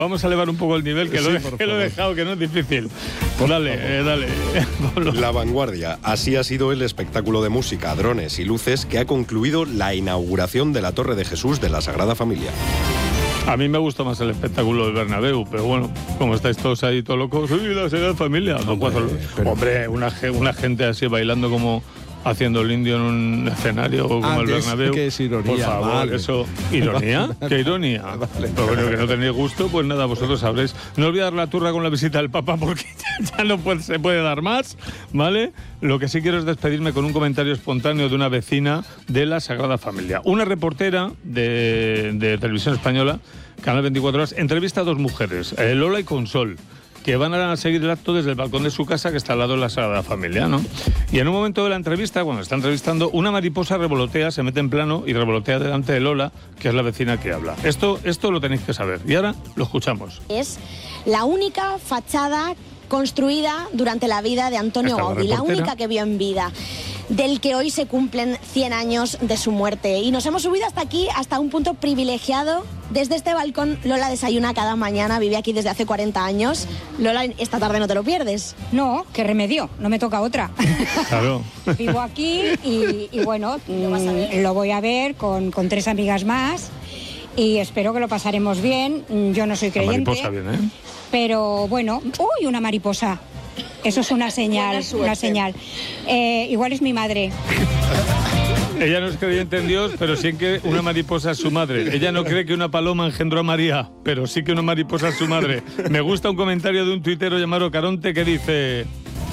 Vamos a elevar un poco el nivel, que lo he dejado, que no es difícil. Dale. La Vanguardia. Así ha sido el espectáculo de música, drones y luces que ha concluido la inauguración de la Torre de Jesús de la Sagrada Familia. A mí me gusta más el espectáculo del Bernabéu, pero bueno, como estáis todos ahí todos locos, ¡uy, la Sagrada Familia! Hombre, una gente así bailando como haciendo el indio en un escenario como el Bernabéu. Que es ironía. Por favor, vale. eso. ¿Ironía? ¿Qué ironía? Vale. Pero bueno, que no tenéis gusto, pues nada, vosotros sabréis. No olvidéis dar la turra con la visita del Papa porque ya no se puede dar más, ¿vale? Lo que sí quiero es despedirme con un comentario espontáneo de una vecina de la Sagrada Familia. Una reportera de Televisión Española, Canal 24 Horas, entrevista a dos mujeres, Lola y Consol, que van a seguir el acto desde el balcón de su casa, que está al lado de la Sagrada Familia, ¿no? Y en un momento de la entrevista, cuando está entrevistando, una mariposa revolotea, se mete en plano y revolotea delante de Lola, que es la vecina que habla. Esto lo tenéis que saber. Y ahora lo escuchamos. Es la única fachada construida durante la vida de Antonio Gaudí, la única que vio en vida, del que hoy se cumplen 100 años de su muerte. Y nos hemos subido hasta aquí, hasta un punto privilegiado. Desde este balcón Lola desayuna cada mañana, vive aquí desde hace 40 años. Lola, esta tarde no te lo pierdes. No, qué remedio, no me toca otra. Claro. Vivo aquí y bueno, lo voy a ver con 3 amigas más y espero que lo pasaremos bien. Yo no soy creyente. La mariposa viene, ¿eh? Pero bueno, ¡uy, una mariposa! Eso es una señal, una señal. Igual es mi madre. Ella no es creyente en Dios, pero sí que una mariposa es su madre. Ella no cree que una paloma engendró a María, pero sí que una mariposa es su madre. Me gusta un comentario de un tuitero llamado Caronte que dice: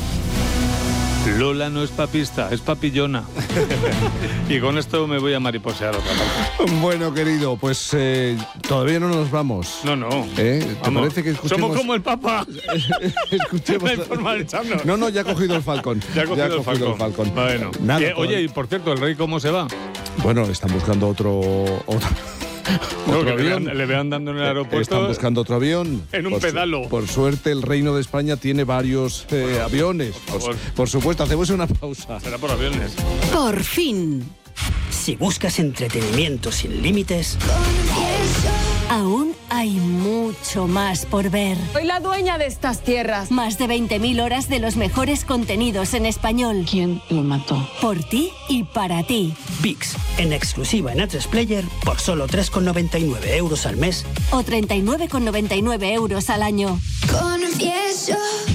Lola no es papista, es papillona. Y con esto me voy a mariposear otra vez. Bueno, querido, pues todavía no nos vamos. No. ¿Te Vamos. parece que escuchemos? Somos como el Papa. Escuchemos. No hay forma de echarnos. No, ya ha cogido el falcón. Ya ha cogido el falcón. Bueno. Nada, Oye, y por cierto, ¿el rey cómo se va? Bueno, están buscando otro avión. Le vean dando en el aeropuerto. Están buscando otro avión. En un pedalo. Por suerte, el Reino de España tiene varios aviones. Por supuesto, hacemos una pausa. Será por aviones. Por fin. Si buscas entretenimiento sin límites, aún hay mucho más por ver. Soy la dueña de estas tierras. Más de 20.000 horas de los mejores contenidos en español. ¿Quién lo mató? Por ti y para ti. VIX, en exclusiva en A3 Player, por solo 3,99 € al mes. O 39,99 € al año. Confieso.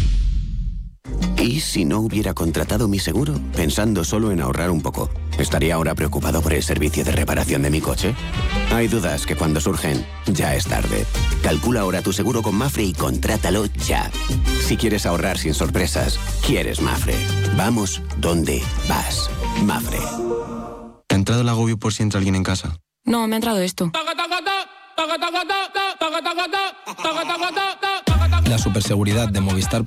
¿Y si no hubiera contratado mi seguro? Pensando solo en ahorrar un poco. ¿Estaría ahora preocupado por el servicio de reparación de mi coche? Hay dudas que cuando surgen, ya es tarde. Calcula ahora tu seguro con Mafre y contrátalo ya. Si quieres ahorrar sin sorpresas, quieres Mafre. Vamos donde vas. Mafre. ¿Te ha entrado el agobio por si entra alguien en casa? No, me ha entrado esto. La superseguridad de Movistar